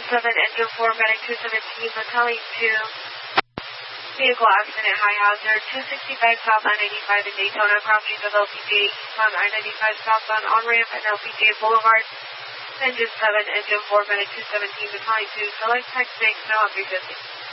7, Engine 4, Medic 217, Battalion 2. Vehicle accident, high hazard, 265 southbound 85 in Daytona, crossing of LPG, on I-95 southbound on-ramp and LPG Boulevard. Engine 7, Engine 4, Medic 217, Battalion 2, select text 6, now on 350.